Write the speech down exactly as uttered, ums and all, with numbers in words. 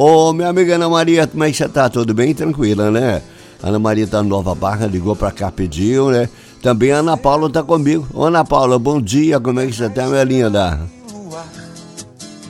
Ô, minha amiga Ana Maria, como é que você tá? Tudo bem? Tranquila, né? Ana Maria tá no Nova Barra, ligou pra cá, pediu, né? Também a Ana Paula tá comigo. Ô, Ana Paula, bom dia, como é que você tá, minha linda?